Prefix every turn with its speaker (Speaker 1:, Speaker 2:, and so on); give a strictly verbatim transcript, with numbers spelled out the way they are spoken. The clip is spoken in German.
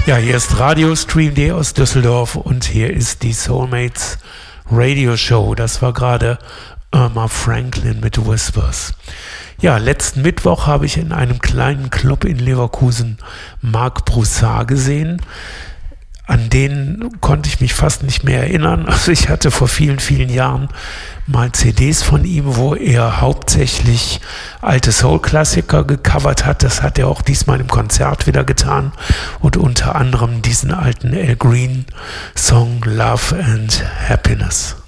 Speaker 1: Ja, hier ist Radio Stream D aus Düsseldorf und hier ist die Soulmates Radio Show. Das war gerade Irma Franklin mit Whispers. Ja, letzten Mittwoch habe ich in einem kleinen Club in Leverkusen Marc Broussard gesehen. An den konnte ich mich fast nicht mehr erinnern. Also ich hatte vor vielen, vielen Jahren mal C Ds von ihm, wo er hauptsächlich alte Soul-Klassiker gecovert hat. Das hat er auch diesmal im Konzert wieder getan. Und unter anderem diesen alten Al Green Song Love and Happiness.